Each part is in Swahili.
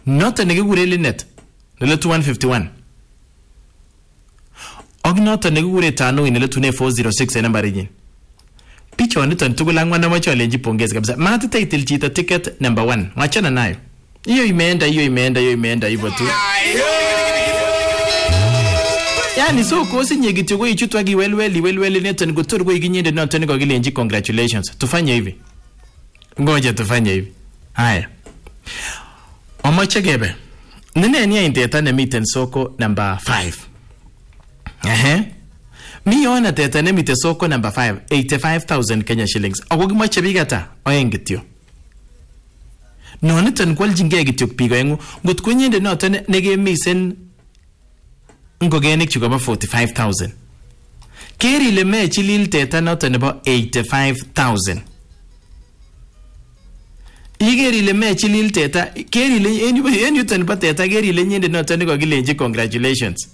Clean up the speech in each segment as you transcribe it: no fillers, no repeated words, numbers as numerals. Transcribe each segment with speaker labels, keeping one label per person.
Speaker 1: Noton nekikure Linet neletu 151. Og noton nekikure Tanui neletu 406 en nambarinyin. Pichoniton tugul angwan namache alenji pongezi kabisa. Matita itil chito ticket number 1. Wachana nayo. Hiyo imeenda hivyo tu. Yani so kosinye kityo ko ichutu akiwelweli neton kotor ko ikinyende noton kokilenji congratulations. Tufanye hivi. Ngoja tufanye hivi. Haya. Omoche kebe. Nene niya inteta nemiten soko number 5. Mi ona teta nemiten soko number 5, 85,000 Kenya shillings. Ako kimoche biik ata oeng kityo. Noniton kwaljingei kityo biik oengu. Ngot kwenyende noton nekemisen ngogenik chukobo 45,000. Keri ile me chilil teta noton nebo 85,000. Igeri ile me chilil teta, keri ile en yuton pa teta keri ile nyende noton nekakilenji congratulations.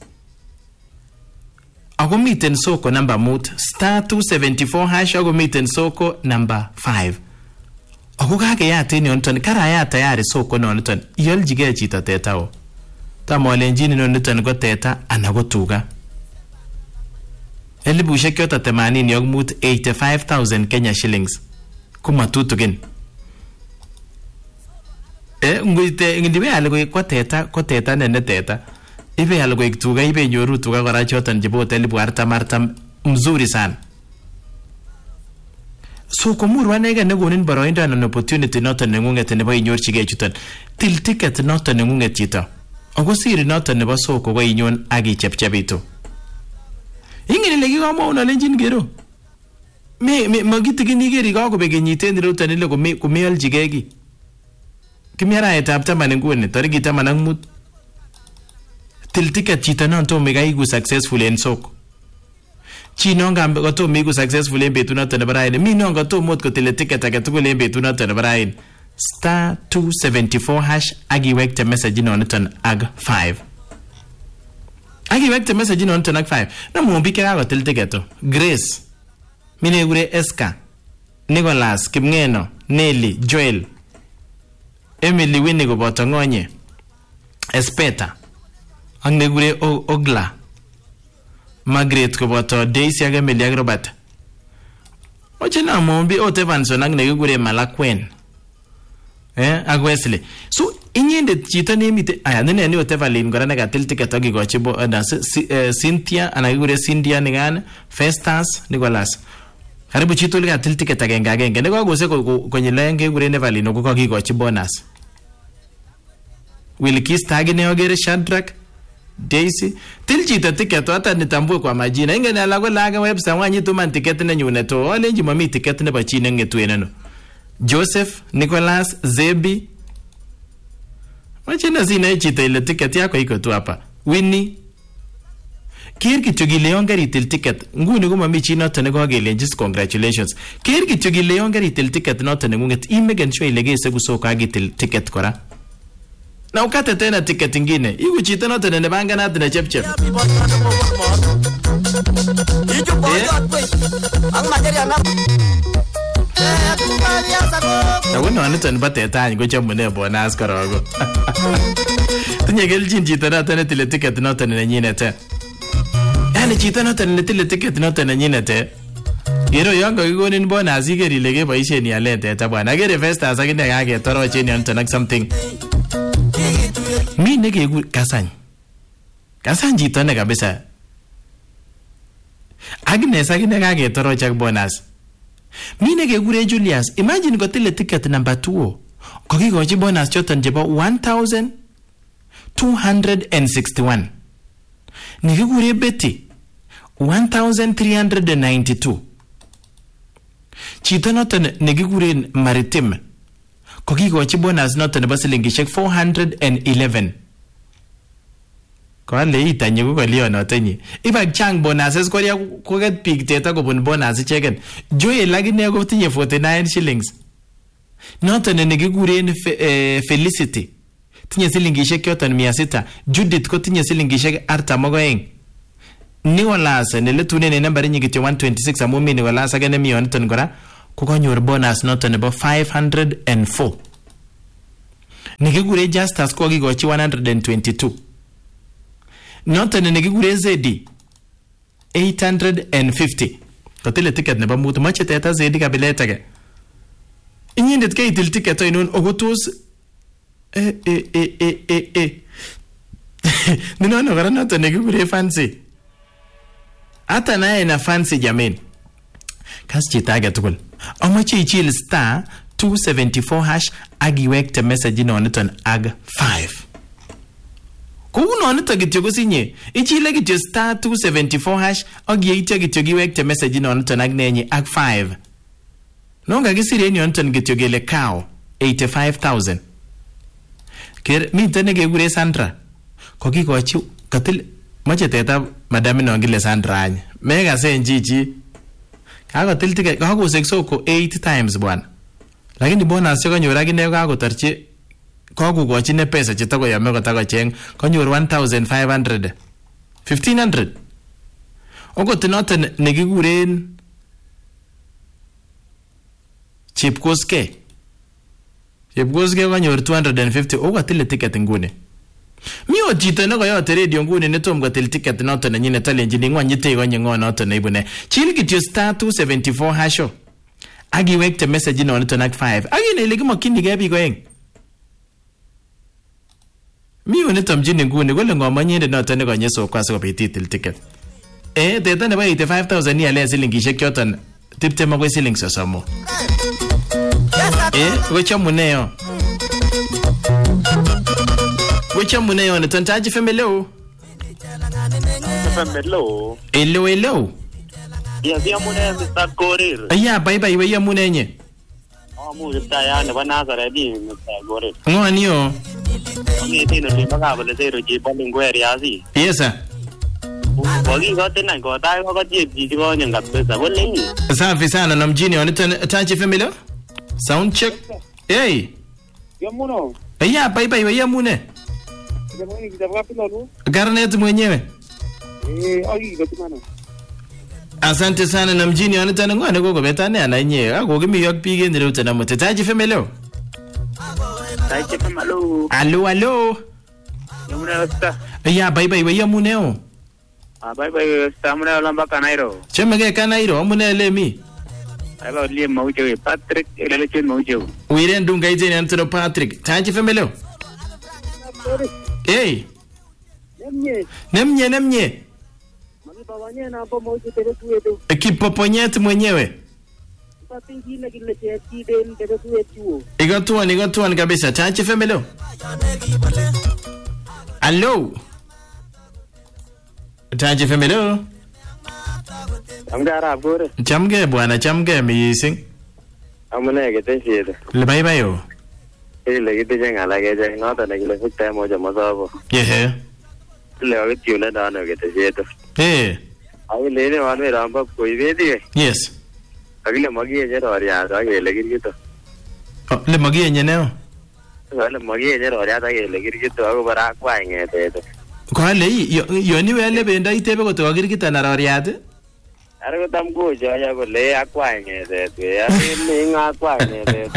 Speaker 1: Ako miten soko number 5 *274# ako miten soko number 5. Ako kakeyat en yoton karayat tayari soko noton iyoljigei chito teta o. Tamolenjini noton ko teta ana ko tuga. 85,000 Kenya shillings. Kumatutukin. Ngibe ale ko teta nene teta. Ibe ale ko tuga ibe nyoru tuga kora choton chebo 40,000 mzuri sana. So komuru anege negonin boroindo anan opportunity noton nengunget nebo inyorchigei chuton. Til ticket noton nengunget chito. Ako siri noton nebo soko ko inyon akichepchepitu. Ingine leki kamwaun alenjin gero. Magitikini geri kakobek kenyiten iroton ile kumealjigei ki. Kimi araetab 10 nguni tarikit 15. Til ticket chito non tomo kaiku successful en soko. Chi non kotomo iku successful en betut noton nebo raini. Mi non kotomo kotil ticket age tugul en betut noton nebo raini. *274# akiwekte message noniton ag 5. Akiwekte message noniton ag 5. Namu bike kakotil ticket to. Grace. Mine gure Eska. Nicholas, Kipngeno, Nelly, Joel. Emily Winnie koboto Ngonye. Espeta. Ang negure Ogla. Margaret koboto Daisy ag Emily ag Robert. Oche na mombi Otevanson ang negure Malakwen. Ag Wesley. So inyende chito nemite aya nene ni Otevalin kora nekatil ticket akikochi bo Cynthia anakikure Cynthia nikan Festus Nicholas. Karibu chito likatil ticket agenge nekakose konyil aeng kekure Nevalin ko kakikochi bonus. Wilkis tagine ogere Shadrack Daisy til chito ticket hata nitambue kwa majina ingene alago laga website wanyi tuman ticket nenyune to alenji mami ticket nebo chi nengetu eneno. Joseph, Nicholas, Zebi. Wachina zina chito ile ticket yako iko tu hapa. Winnie. Kirki tugile yongeri til ticket. Nguni kuma michi noto nekokelenjis congratulations. Kirki tugile yongeri til ticket noto nengunget imegen sure ilegese kusoka agitil ticket kora. Na ukate tena ticket ingine. Iku chito noto nenebanga nato na chep. Na wano aniton ba teta ko chamune bonus korogo. Tinye keljin chito noto netile ticket noto nenyinete. Yani chito noto netile ticket noto nenyinete. Gero yongo kikonin bonus igeri ile keboisien ialen teta bwana. Agere Festus akine kaketorochen yon ak something. Mi nekeku Kasany. Kasany chito ne kabisa. Agnes akine kaketoroch ak bonus. Mi nekekure Julius. Imagine kotile ticket number 2. Kokikochi bonus choton chebo 1,261. Nekekure Betty 1,392. Chito noton nekekure Maritim kokikochi bonus noton nebo silingishek 411. Kole itanye ko kalio notonyi. Iba chang bonuses koria koget big teta kobun bonus icheken. Joel akine ko tinye 49 shillings. Noton nekikuren Felicity tinye silingishek yoton 600. Judith ko tinye silingishek 42. Nicholas neletune ne nambari nyingi 126 amu mi Nicholas akene mi yoton kora ko kanyor bonus noton nebo 504. Nekikure Justus ko kikochi 122. Noton nekikure Zedi 850. Kotile ticket nebo mut mache teta Zedi kabilet age. Inyendet kaitil ticket oinon okotos Ninono kora noton nekikure Fancy. Hata naye na Fancy jameni. Kas chito age tugul. Amache ichil star 274 hash agiwekte message inoniton ag 5. Kou noniton kityo kosinye. Ichile kityo star 274 hash agiyeityo kityo giwekte message inoniton ag nenyi ag 5. Nonga kisire noniton kityo gele cow 85,000. Miten nekekure Sandra. Kokikochi katil mache teta madam inongile Sandra any. Mega sen chichi. Kakotil ticket kakosek soko 8 times bwana. Lakini bonus konyor akine kakotarchi kakokochi ne pesa chetakoyame kotakocheng konyor 1500 1500. Okot noton nekikuren Chepkoske konyor 250. Okotile ticket nguni. Mi chito nekoyote radio nguni netom kotil ticket noton nenyine talenjini ngwany ite konye ngo noton neibune. Chil kityo star 274 hasho. Agiwekte message inoniton ak 5. Agine ile kimokyinigei biik oeng. Mi unitomjini nguni kole ngomanyinde noton nekonye sokwa sikobit itil ticket. Teta nebo 85,000 ialen silingishek choton 20 akoi siling 30. Wechamune yo. Wechamune yo niton Taji FM hello.
Speaker 2: Hello.
Speaker 1: Hello.
Speaker 2: Yamune Mr. Korir.
Speaker 1: Aya bye we yamune nye.
Speaker 2: Mu ya ne bana zare di Mr. Korir.
Speaker 1: Ngoni yo.
Speaker 2: Ni tino ni baka bale zero ji balingwe riazi.
Speaker 1: Yes sir.
Speaker 2: Wagi gote na go dai go ji go nyanga pesa boleni.
Speaker 1: Safi sana na mjini waniton Taji FM hello. Sound check. Hey.
Speaker 2: Yamuno.
Speaker 1: Aya bye we yamune.
Speaker 2: Jamani kitapaka pilo.
Speaker 1: Garnet mwenyewe.
Speaker 2: Ai gotumana.
Speaker 1: Asante sana na mjini wanatana ngwane koko betane ananye ako kimi yok pige ndire utana mote Taji FM hello.
Speaker 2: Taji FM hello.
Speaker 1: Allo.
Speaker 2: Yamuna sta.
Speaker 1: Ya bye we yamuneo.
Speaker 2: Bye sta muna lamba kanairo.
Speaker 1: Chemege kanairo amune lemi.
Speaker 2: Aba li maujo Patrick ele chen maujo.
Speaker 1: Uire ndunga ite antero Patrick. Taji FM hello. Hey. Nemnye. Kipoponyet mwenyewe. Igatuan kabisa. Taji FM hello. Hello. Taji FM hello.
Speaker 2: Amgara gore.
Speaker 1: Chamge bwana, chamge mising.
Speaker 2: Amune ketesiet.
Speaker 1: Le bye yo.
Speaker 2: Ile kiti ngala keje noto nekile fikta moja mazabo.
Speaker 1: Yeah.
Speaker 2: Ile wakati ule dano ketesiet. Awile ile wanwe ramba koibedi.
Speaker 1: Yes.
Speaker 2: Akile magie je roria akele kirgito.
Speaker 1: Le magie nyeneo.
Speaker 2: Wale magie je roria akele kirgito ako bara kwa ngete.
Speaker 1: Kwale yoni wele benda itebe ko to kirgito na roriat.
Speaker 2: Are ko tam go jo ya ko le akwa ngete. Ya ni nga kwa ngete.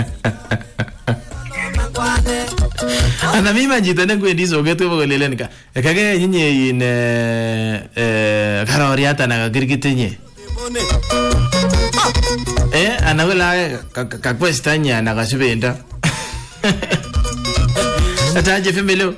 Speaker 1: Ana mimi majita ngwendi sogeto bokolelen ka. Kage nyinyi in karoriata na kirgitinye. Ana wala ka kwestanya na kasubenda. Taji FM hello.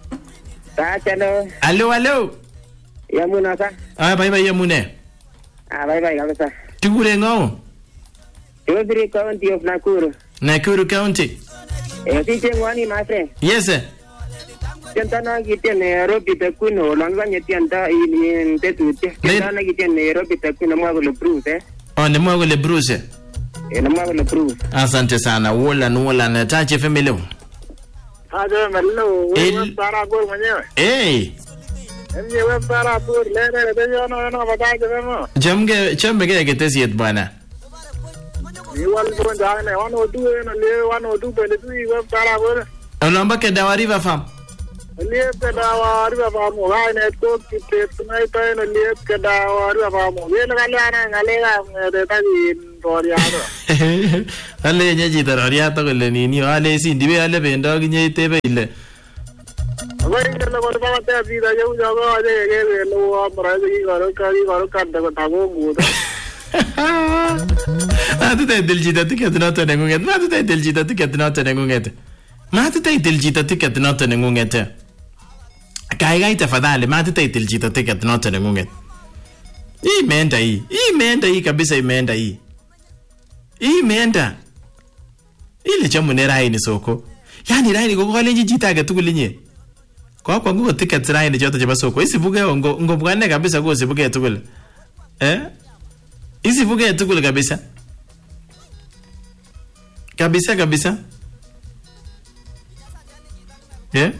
Speaker 1: Hello.
Speaker 2: Yamuna sa.
Speaker 1: Bye yamune.
Speaker 2: Bye kabisa.
Speaker 1: Tukure ngo.
Speaker 2: Every county of
Speaker 1: Nakuru County.
Speaker 2: Teaching one, my friend.
Speaker 1: Yes, sir.
Speaker 2: Jentana giten Nairobi takuno langanya tianda in tetute. Jentana giten Nairobi takuno mwagole Bruce.
Speaker 1: Ne mwagole Bruce.
Speaker 2: Mwagole Bruce.
Speaker 1: Asante sana. Wola na Taji FM hello.
Speaker 2: Hello. Wewe para gol mwenyewe. Wewe para gol lele no badaje memo.
Speaker 1: Chambege ketesiet bwana.
Speaker 2: Iwal bonda wano du bele tu wewe para gol.
Speaker 1: Olamba ke dawari va fam.
Speaker 2: Liep kedawa riba pamu gaine to kitet kunai tayo liep kedawa riba pamu. Wala kaliana ngalega ngedetagi roriado.
Speaker 1: Ale nyeji roriado kole nini ale sindi be ale bendo ginye tebe ile.
Speaker 2: Agora ele quando vai até a vida eu já vou até ele no amor aí agora canta com tago mudo.
Speaker 1: Matu tay diljita tiket noto nengunget. Matu tay diljita tiket noto nengunget. Matu tay diljita tiket noto nengunget. Kai tafadhali matu tay diljita tiket noto nengunget. Imeenda hii kabisa imeenda hii. Imeenda. Ile chamune raini soko. Yani raini kokolenji jita age tukulinye. Kwa nguo ticket raini joto cheba soko. Isibuke ngobwane kabisa kwa isibuke tukule. Isibuke tukule kabisa. Kabisa. Yeah?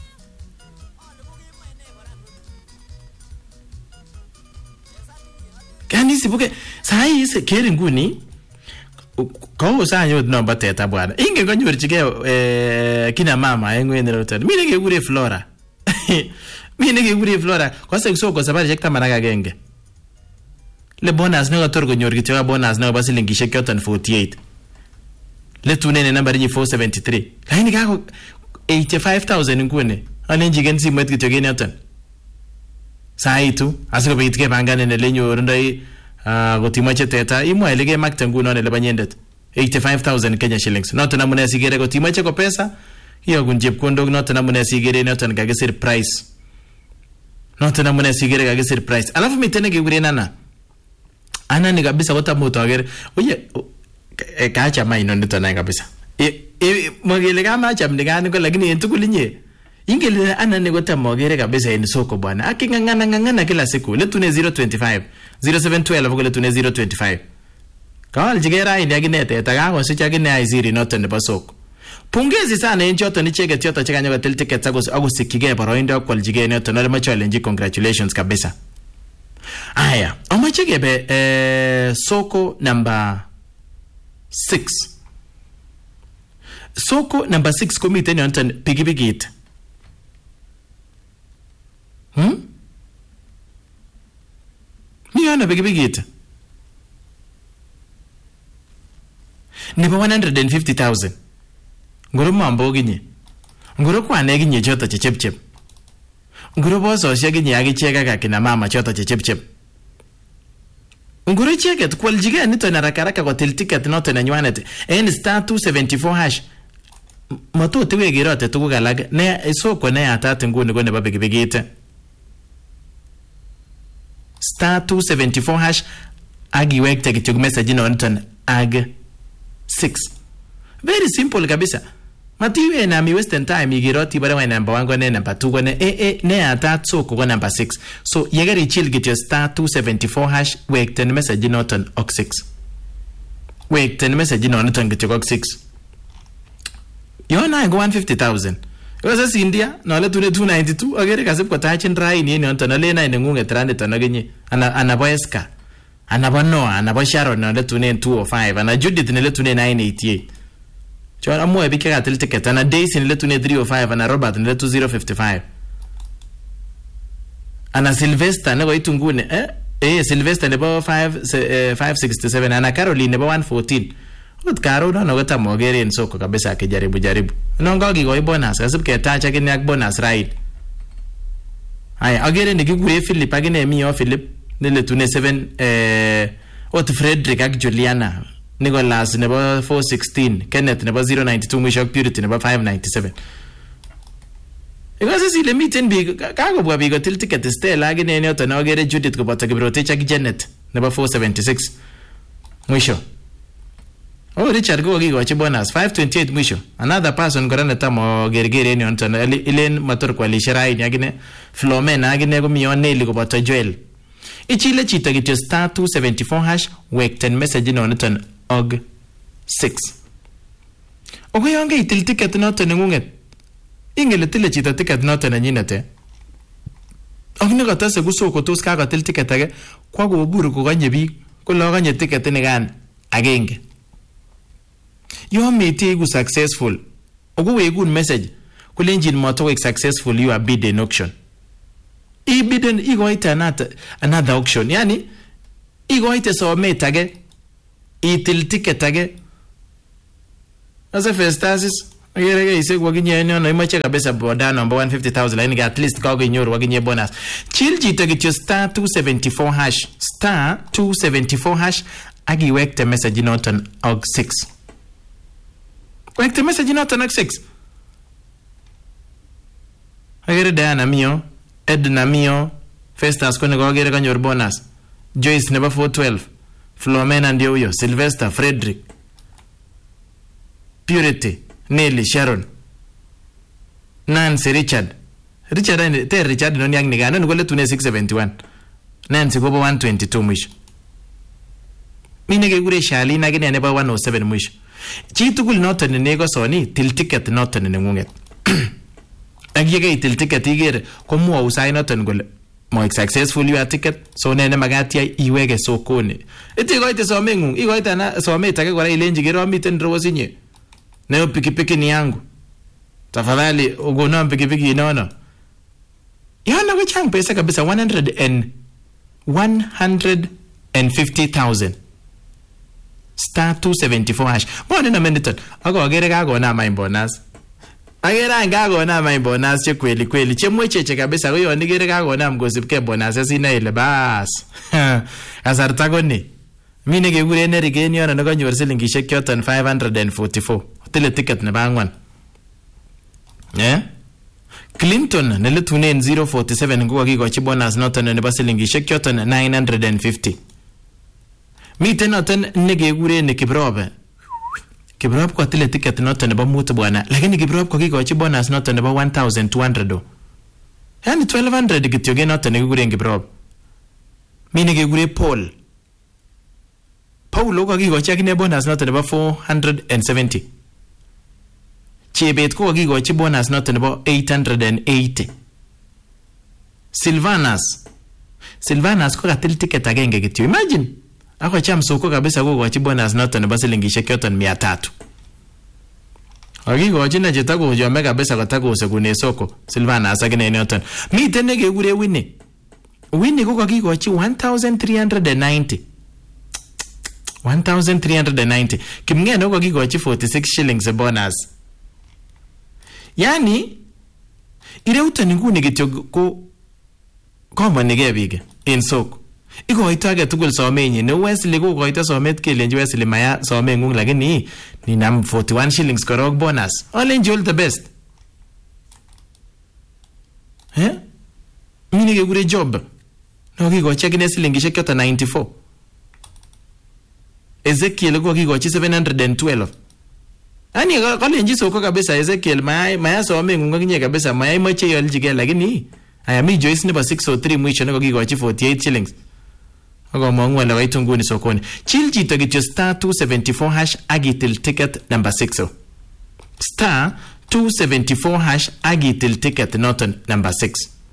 Speaker 1: Kani isibuke sahi ise keri nguni ko sa nyod number teta bwana. Inge konyorchige kina mama engwene rotan. Mine ke gure Flora. Kwa soko sabari jekta maraga genge. Le bonus no tor konyor kitwa bonus no basilingi shekotan 48. Le tunene number ni 473. Kaini kako 85,000 ngune. Alenji gensi mwet kitwa genyotan. Sai tu asiko bitike bangane ne lenyo ndai gotimache teta imwelege makta nguno ne lebanyendet 85,000 Kenya shillings. Not namune sigere gotimache ko pesa hiyo gunjep kondog not namune sigere not ngagesir price. Not namune sigere ngagesir price. Alafu mitene gegure nana. Ana ni kabisa wata moto agere. Oye kaacha mai no nditona kabisa. Mogele kama acha mnigani ko lakini entukulinye. Ingele ana ni wata mogere kabisa ni soko bwana. Akingangana kila siku. Letune 025 0712 vogele tune 025. Kawal jigera ini aginete tagago sicha gine aiziri noto ne basoko. Pongezi sana enjoto ni cheke tiota cheka nyoga tel ticket ago sikige baroindo kwal jigene noto na challenge. Congratulations kabisa. Aya, omachege be soko number 6. Soko number 6 komite ni onton pigipigit. Niona pigipigit. Nipa 150,000. Ngoro mambo ginye. Ngoro kwane ginye chota chechep. Ngoro boso ginye agicheka ka kina mama chota chechep. Ngoro cheke tukwal jige nito na rakaraka kwa til ticket noto na nywanete. Star 274 hash. Mato tiwe girote tukugalag. Ne soko ne atatu nguni kone babigibigite. Star 274 hash. Agi wekte kichuk message na onton ag 6. Very simple kabisa. Matiwe na mi western time igiroti bara wa number 1 kone number 2 kone ne atatu soko kwa number 6. So yegari chill get your star 274 hash wekte message na onton og 6. Wekte message na onton kichuk og 6. Yona go 150,000. Wasa India na le tune 292 agere kasip kwa tachin rai ni onton ale na ngunge trande tonagenye anaboeska. Anabanoa, anabasharo na le tune 205 ana Judith ne le tune 988. Chora mo ebike ka tel ticket ana Daisy ne le tune 305 ana Robert ne le 2055. Ana Sylvester ne go itungune Sylvester ne ba 567 ana Caroline ne ba 114. Ot Caro no gota mogere en soko kabisa akijaribu. Nongo gi go bonus asip ke tacha kini ak bonus ride. Ay agere ne gigure Philip agene mi o Philip nile tune 7 ot Frederick ak Juliana Nicholas nebo 416 Kenneth nebo 092 Mishok Purity nebo 597. Because si le meeting big kago bwa bigo til ticket stela agene ne oto na ogere Judith ko bota gibrote chak Janet nebo 476 mwisho. Oh Richard go gigo chi bonus 528 mwisho. Another person gorana tamo gergere ni onto ilen motor kwa lishirai ni agene Flomena agene go mioneli ko bota Joel. Ichile chita gityo star 274 hash wekten message na oneton og 6. Ogo yonge itil ticket noto nengunget. Ingele tile chita ticket noto na nyinete. Ogni gata se guso ko tos ka til ticket age kwa go buru ko ganye bi ko lo ganye ticket ne gan agenge. Yo meti gu successful. Ogo we good message. kulenjin motokoik successful you are bid in auction. Ibiden igoite another auction. Yani igoite somet age itil ticket age. Asa Festasis agere ise waginye no imache kabisa boda number 150,000 lakini at least kago inyoru waginye bonus. Chill jito kityo star 274 hash star 274 hash agi wekte message noton og 6. Wekte message noton og 6. Agere Diana mio, Edna mio, Festas kone ko agere kanyor bonus. Joyce nebo 412, Flomena ndio huyo, Sylvester, Frederick, Purity, Nelly, Sharon, Nancy, Richard no nyang nigano ngole tune 671. Nancy ko 122 mwisho. Mine ke gure Shalina gine nebo 107 mwisho. Chi tugul noton nego soni til ticket noton nengunget. Agige til ticket igere ko muwa usai noton gole mo successful your ticket so nene magati iwege sokoni. Iti goite somengu igoite na someta ke kora ilenji gero miten rosinye. Neo pikipiki ni yangu. Tafadhali ugona pikipiki inono. Yana we chang pesa kabisa 150,000. Star 274 hash. Mbona na meniton. Ako agere kago na my bonus. Agera ngago na my bonus che kweli che mwecheche kabisa ko yoni gere kago na mgosipke bonus asina ile bas. Asarta goni. Mine ke gure ne rigeni yana no kanyor silingishek kyoton 544. Tile ticket ne bangwan. Clinton ne letunen 047 ngo kikochi bonus noton ne basilingishek kyoton 950. Miten noton ne ke gure ne Kiprobe. Kiprobe ko tile ticket noton ne ba mutu bwana, lakini Kiprobe ko kikochi bonus noton ne ba 1200. Yani 1200 kityo ge noton ne gure Kiprobe. Mine ke gure Paul ko kikochi akine bonus noton ne ba 470. Chebet ko kikochi bonus noton ne ba 880. Silvanas ko katil ticket agenge kityo. Imagine ako cham soko kabisa ko kochi bonus noton ne ba silingishek kyoton 300. Akikochi na jeta ko jome kabisa kotako sekune soko Silvanas akine noton. Miten ne kekure Winnie ko kikochi 1390. 1390. Kimngeno ko kikochi 46 shillings bonus. Yani ireuta nguni kityo ko kombanige bige in soko. Ikoito age tugul somenyi ne Wesley ko koito somet kelenji Wesley maya somengung lakini ni nam 41 shillings korok bonus. Olenji all the best. Mini ke gure job. No kikochi akine silingishek kyoto 94. Ezekiel ko kikochi 712. Ani kalenji soko kabisa Ezekiel maya somengung akinye kabisa maya imache yoljige lakini aya mi Joyce nebo 603 mwisho ne kikochi 48 shillings. Ako mwangu la waitu nguni sokoni. Chill jito kityo star 274 hash agitil ticket number 6. Star 274 hash agitil ticket noton number 6.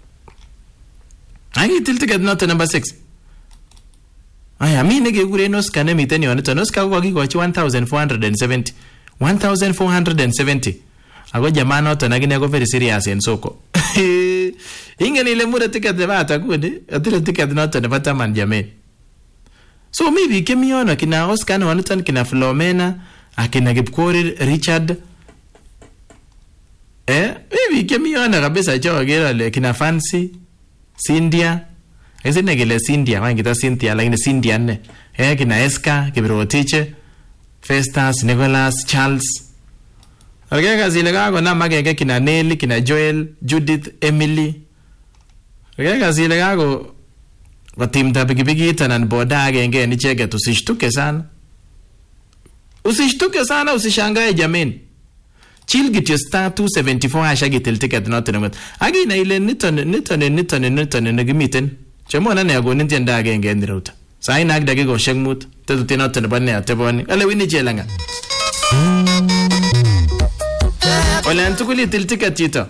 Speaker 1: Agitil ticket noton number 6. Aya mi nege gure noska ne miteni wanito noska kwa kikochi 1470. 1470. Ako jamaa noton agine ako very serious en soko. Ingen ile mura ticket ne bata kuni. Atile ticket noton ne bata man jamen. So maybe kemiona kina Oscar na waniton kina Flomena, akina Kipkorir, Richard. Maybe kemiona kabisa chawa gera le kina Fancy, Cynthia. Ese negele Cynthia, wangita Cynthia lakini Cynthia ne. Kina Eska, Kiprotiche, Festas, Nicholas, Charles. Algega zile kako na magenge kina Nelly, kina Joel, Judith, Emily. Algega zile kako kwa timta pikipiki tanan boda agenge ni cheke usishtuke sana. Usishtuke sana, usishangae jameni. Chill get your star 274 hash agitil ticket noton. Agi na ile niton nagimiten. Chemo na nego nintienda agenge ndiruta. Sai nag dage go shengmut tetu noton bane ateboni. Ale wini chelanga. Ole antukuli til ticket chito.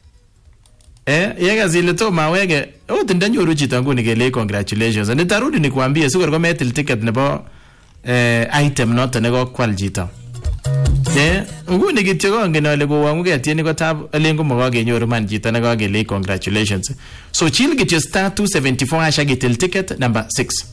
Speaker 1: Yega zile to mawege tindanyoru chito nguni kele congratulations. Nitarudi nikuambie siko kwa metil ticket nebo item noton neko kwal chito. Nguni kityo kongen ale kowangu ke tieni kotab alen ko makakenyoru man chito ne kakele congratulations. So chill kityo *274 hasha gitil ticket number 6.